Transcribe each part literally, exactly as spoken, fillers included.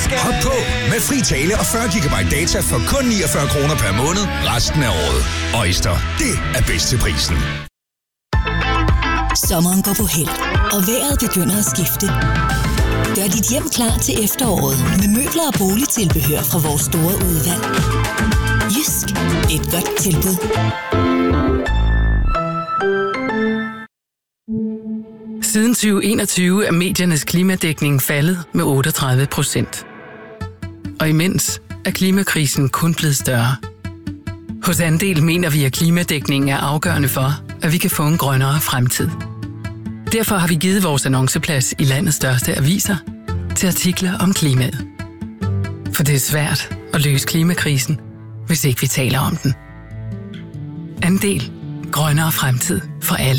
Hop på med fri tale og fyrre gigabyte data for kun niogfyrre kroner per måned resten af året. Øjster, det er bedst til prisen. Sommeren går på held, og vejret begynder at skifte. Gør dit hjem klar til efteråret med møbler og boligtilbehør fra vores store udvalg. Jysk. Et godt tilbud. Siden tyve enogtyve er mediernes klimadækning faldet med otteogtredive procent. Og imens er klimakrisen kun blevet større. Hos Andel mener vi, at klimadækningen er afgørende for, at vi kan få en grønnere fremtid. Derfor har vi givet vores annonceplads i landets største aviser til artikler om klimaet. For det er svært at løse klimakrisen, hvis ikke vi taler om den. Andel. Grønnere fremtid for alle.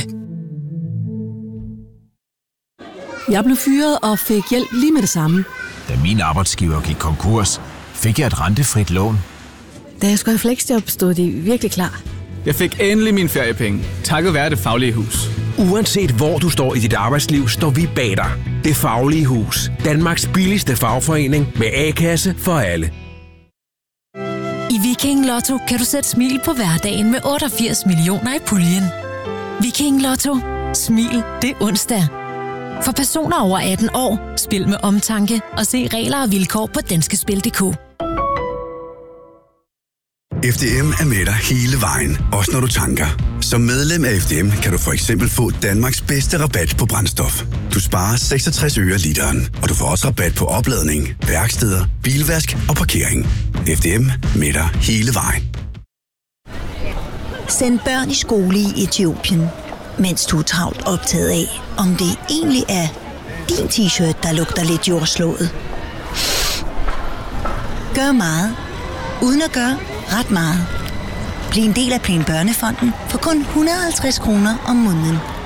Jeg blev fyret og fik hjælp lige med det samme. Da min arbejdsgiver gik konkurs, fik jeg et rentefrit lån. Da jeg skulle i fleksjob, stod de virkelig klar. Jeg fik endelig mine feriepenge, takket være Det Faglige Hus. Uanset hvor du står i dit arbejdsliv, står vi bag dig. Det Faglige Hus. Danmarks billigste fagforening med A-kasse for alle. I Viking Lotto kan du sætte smil på hverdagen med otteogfirs millioner i puljen. Viking Lotto. Smil det onsdag. For personer over atten år, spil med omtanke og se regler og vilkår på danskespil punktum d k. F D M er med dig hele vejen, også når du tanker. Som medlem af F D M kan du for eksempel få Danmarks bedste rabat på brændstof. Du sparer seksogtres øre literen, og du får også rabat på opladning, værksteder, bilvask og parkering. F D M med dig hele vejen. Send børn i skole i Etiopien, mens du er travlt optaget af, om det egentlig er din t-shirt, der lugter lidt jordslået. Gør meget, uden at gøre ret meget. Bliv en del af Plan Børnefonden for kun et hundrede og halvtreds kroner om måneden.